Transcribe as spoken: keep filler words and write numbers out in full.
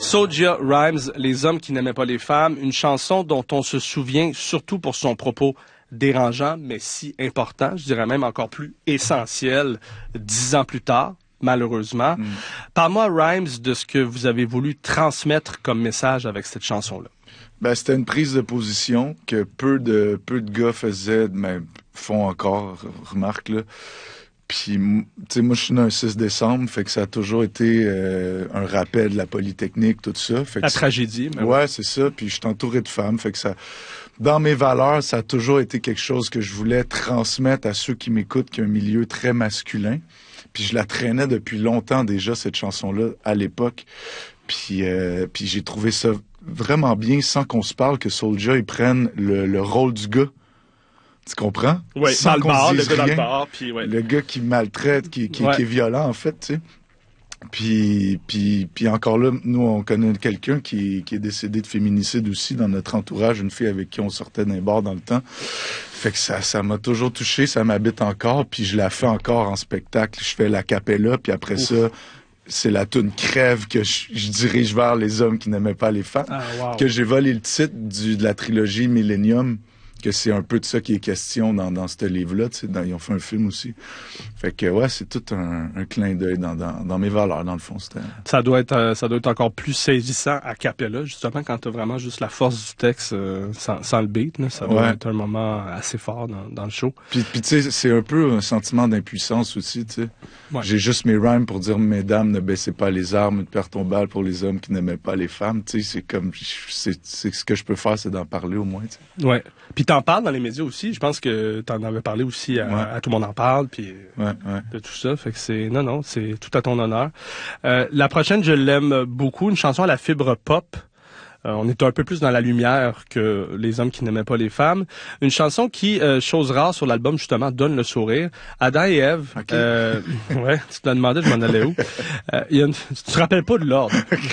Soulja Rhymes, Les hommes qui n'aimaient pas les femmes, une chanson dont on se souvient surtout pour son propos dérangeant, mais si important, je dirais même encore plus essentiel, dix ans plus tard, malheureusement. Mm. Parle-moi, Rhymes, de ce que vous avez voulu transmettre comme message avec cette chanson-là. Ben, c'était une prise de position que peu de peu de gars faisaient, mais font encore, remarque, là. Puis, tu sais, moi, je suis né un six décembre, fait que ça a toujours été euh, un rappel de la Polytechnique, tout ça. Fait que la tragédie. Mais ouais, ouais. c'est ça. Puis, je suis entouré de femmes, fait que ça... Dans mes valeurs, ça a toujours été quelque chose que je voulais transmettre à ceux qui m'écoutent, qui est un milieu très masculin. Puis, je la traînais depuis longtemps déjà, cette chanson-là, à l'époque. Puis, euh, puis j'ai trouvé ça vraiment bien, sans qu'on se parle, que Soulja, il prenne le, le rôle du gars. Tu comprends? Oui, dans le bar, le gars dans le bar. Puis, ouais. Le gars qui maltraite, qui, qui, ouais. qui est violent, en fait, tu sais. Puis, puis, puis encore là, nous, on connaît quelqu'un qui, qui est décédé de féminicide aussi dans notre entourage, une fille avec qui on sortait d'un bar dans le temps. Fait que ça, ça m'a toujours touché, ça m'habite encore, puis je la fais encore en spectacle. Je fais la cappella, puis après Ouf. ça... c'est la toune Crève que je, je dirige vers les hommes qui n'aimaient pas les femmes. Ah, wow. Que j'ai volé le titre du, de la trilogie Millennium, que c'est un peu de ça qui est question dans, dans ce livre-là. Tu sais, dans, ils ont fait un film aussi. Fait que ouais, c'est tout un, un clin d'œil dans, dans, dans mes valeurs, dans le fond. C'était... Ça doit être euh, ça doit être encore plus saisissant à cappella, justement, quand t'as vraiment juste la force du texte euh, sans, sans le beat. Là, ça doit ouais. être un moment assez fort dans, dans le show. Puis, puis tu sais, c'est un peu un sentiment d'impuissance aussi, tu sais. Ouais. J'ai juste mes rhymes pour dire, mesdames, ne baissez pas les armes, ne perdez ton balle pour les hommes qui n'aimaient pas les femmes. Tu sais, c'est comme, c'est, c'est ce que je peux faire, c'est d'en parler au moins, tu sais. Ouais. Puis t'en parles dans les médias aussi. Je pense que t'en avais parlé aussi à, ouais. à Tout le monde en parle, puis ouais, ouais. de tout ça. Fait que c'est, non, non, c'est tout à ton honneur. Euh, la prochaine, je l'aime beaucoup. Une chanson à la fibre pop. Euh, on est un peu plus dans la lumière que Les hommes qui n'aimaient pas les femmes. Une chanson qui, euh, chose rare sur l'album, justement, donne le sourire. Adam et Ève. Okay. Euh, ouais, tu te demandé, je m'en allais où. Euh, y a une, tu te rappelles pas de l'ordre.